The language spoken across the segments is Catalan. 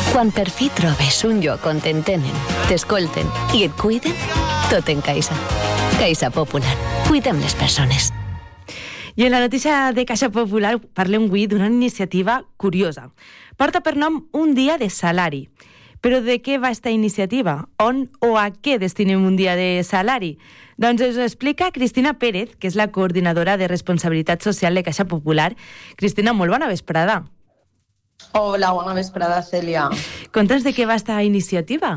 Quan per fi trobes un lloc on t'entenen, t'escolten i et cuiden, tot en Caixa. Caixa Popular. Cuidem les persones. I en la notícia de Caixa Popular parlem avui d'una iniciativa curiosa. Porta per nom Un dia de salari. Però de què va esta iniciativa? On o a què destinem un dia de salari? Doncs ens ho explica Cristina Pérez, que és la coordinadora de responsabilitat social de Caixa Popular. Cristina, molt bona vesprada. Hola, bona vesprada, Cèlia. Conta'ns de què va esta iniciativa.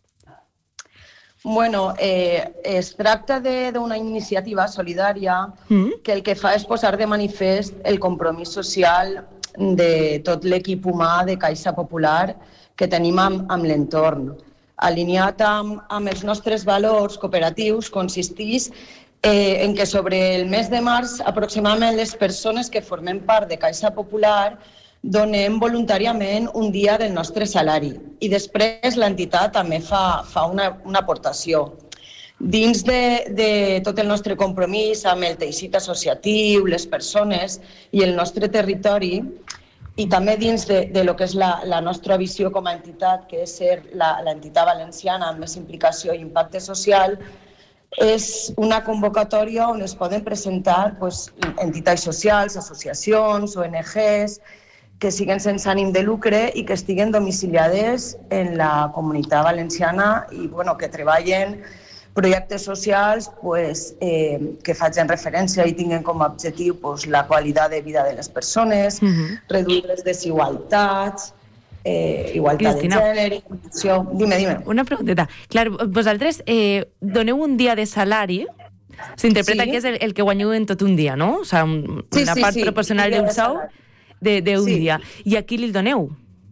Bueno, es tracta d'una iniciativa solidària que el que fa és posar de manifest el compromís social de tot l'equip humà de Caixa Popular que tenim amb l'entorn. Alineat amb els nostres valors cooperatius, consisteix en que sobre el mes de març aproximadament les persones que formem part de Caixa Popular donem voluntàriament un dia del nostre salari i després l'entitat també fa una aportació. Dins de tot el nostre compromís amb el teixit associatiu, les persones i el nostre territori, i també dins de lo que és la nostra visió com a entitat, que és ser l'entitat valenciana amb més implicació i impacte social, és una convocatòria on es poden presentar entitats socials, associacions, ONGs, que siguen sense ànim de lucre i que estiguen domiciliades en la comunitat valenciana i que treballen projectes socials que facin referència i tinguin com a objectiu la qualitat de vida de les persones, reduir les desigualtats, igualtat de gènere, inclusió... Dime. Una pregunteta. Clar, vosaltres doneu un dia de salari, s'interpreta que és el que guanyeu en tot un dia, no? O sigui, una part proporcional d'un sou d'un dia. I a qui li doneu?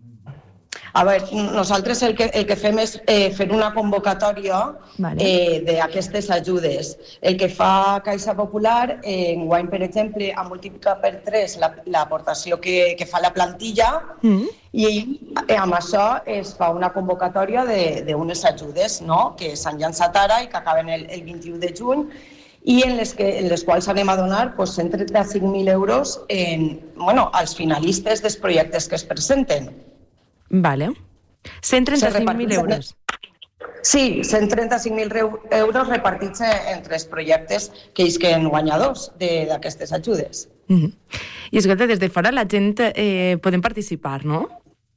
A veure, nosaltres el que fem és fer una convocatòria d'aquestes ajudes. El que fa Caixa Popular, enguany, per exemple, ha multiplicat per 3 l'aportació que fa la plantilla i amb això es fa una convocatòria d'unes ajudes que s'han llançat ara i que acaben el 21 de juny i en les quals anem a donar 135.000 euros als finalistes dels projectes que es presenten. Vale. 135.000 euros. Sí, 135.000 euros repartits entre els projectes que isquen guanyadors d'aquestes ajudes. I escolta, des de fora la gent podem participar, no?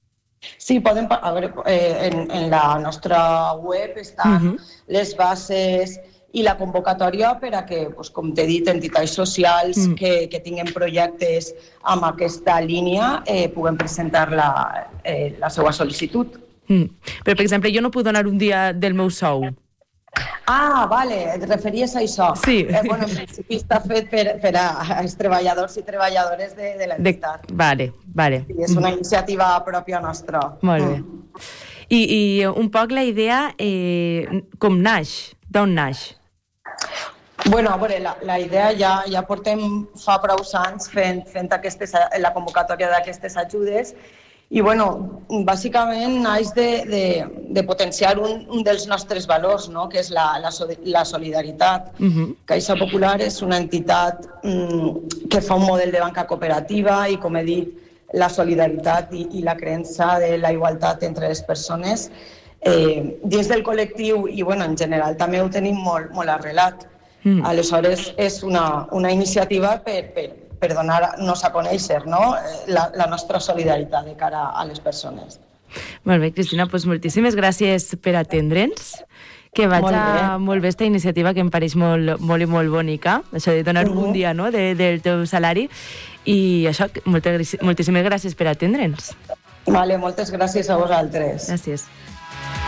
Sí, podem... A veure, en la nostra web estan les bases i la convocatòria per a que, com t'he dit, entitats socials que tinguin projectes amb aquesta línia puguen presentar la seva sol·licitud. Però, per exemple, jo no puc donar un dia del meu sou. Ah, vale, et referies a això. Sí. En principi està fet per als treballadors i treballadores de l'entitat. Vale. És una iniciativa pròpia nostra. Molt bé. I un poc la idea, com naix? D'on naix? Bueno, a veure, la idea ja portem fa prou anys fent la convocatòria d'aquestes ajudes i, bàsicament, naix de potenciar un dels nostres valors, que és la solidaritat. Caixa Popular és una entitat que fa un model de banca cooperativa i, com he dit, la solidaritat i la creença de la igualtat entre les persones dins del col·lectiu i, en general, també ho tenim molt arrelat. Aleshores, és una iniciativa per donar-nos a conèixer la nostra solidaritat de cara a les persones. Molt bé, Cristina, doncs moltíssimes gràcies per atendre'ns. Que vaig molt bé aquesta iniciativa, que em pareix molt i molt bonica, això de donar un dia del teu salari. I això, moltíssimes gràcies per atendre'ns. Vale, moltes gràcies a vosaltres. Gràcies.